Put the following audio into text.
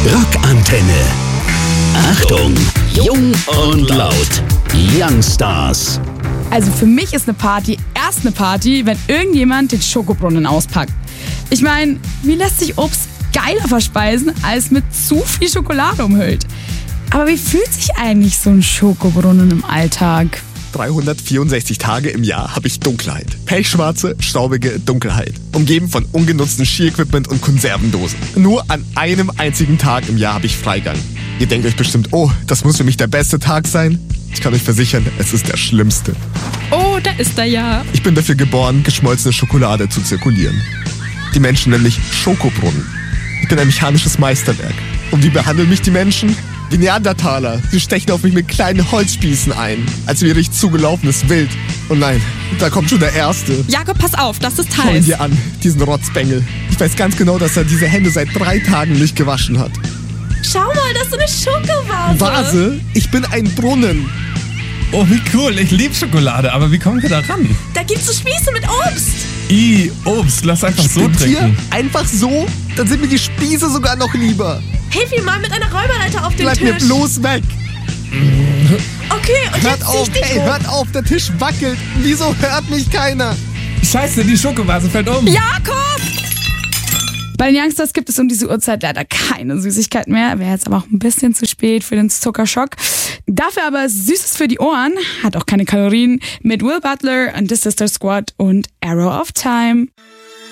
Rockantenne. Achtung, jung und laut. Youngstars. Also für mich ist eine Party erst eine Party, wenn irgendjemand den Schokobrunnen auspackt. Ich meine, wie lässt sich Obst geiler verspeisen, als mit zu viel Schokolade umhüllt? Aber wie fühlt sich eigentlich so ein Schokobrunnen im Alltag? 364 Tage im Jahr habe ich Dunkelheit. Pechschwarze, staubige Dunkelheit. Umgeben von ungenutzten Ski-Equipment und Konservendosen. Nur an einem einzigen Tag im Jahr habe ich Freigang. Ihr denkt euch bestimmt, oh, das muss für mich der beste Tag sein. Ich kann euch versichern, es ist der schlimmste. Oh, da ist er ja. Ich bin dafür geboren, geschmolzene Schokolade zu zirkulieren. Die Menschen nennen mich Schokobrunnen. Ich bin ein mechanisches Meisterwerk. Und wie behandeln mich die Menschen? Die Neandertaler. Sie stechen auf mich mit kleinen Holzspießen ein, als wäre ich zugelaufenes Wild. Und nein, da kommt schon der Erste. Jakob, pass auf, das ist Schau ihn heiß. dir an, diesen Rotzbengel. Ich weiß ganz genau, dass er diese Hände seit 3 Tagen nicht gewaschen hat. Schau mal, das ist eine Schokovase. Vase? Ich bin ein Brunnen. Oh, wie cool. Ich liebe Schokolade, aber wie kommen wir da ran? Da gibt's so Spieße mit Obst. Obst, lass einfach so Spinnt ihr? trinken. Einfach so? Dann sind mir die Spieße sogar noch lieber. Hilf ihm mal mit einer Räuberleiter auf den Bleib Tisch. mir bloß weg. Okay, und Hört jetzt auf, zieh ich dich hey, hoch. hört auf, der Tisch wackelt. Wieso hört mich keiner? Scheiße, die Schokovase fällt um. Jakob! Bei den Youngstars gibt es um diese Uhrzeit leider keine Süßigkeit mehr. Wäre jetzt aber auch ein bisschen zu spät für den Zuckerschock. Dafür aber Süßes für die Ohren, hat auch keine Kalorien, mit Will Butler and the Sister Squad und Arrow of Time.